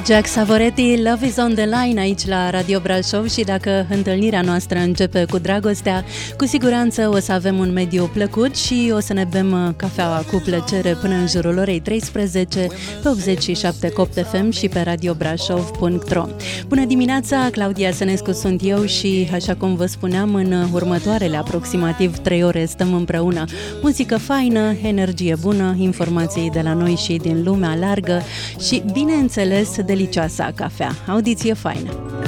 Jack Savoretti, Love is on the line aici la Radio Brașov și dacă întâlnirea noastră începe cu dragostea, cu siguranță o să avem un mediu plăcut și o să ne bem cafeaua cu plăcere până în jurul orei 13 pe 87 Copt FM și pe radiobrașov.ro. Bună dimineața, Claudia Sănescu sunt eu și, așa cum vă spuneam, în următoarele aproximativ 3 ore stăm împreună. Muzică faină, energie bună, informații de la noi și din lumea largă și, bineînțeles, delicioasa cafea. Audiție faină!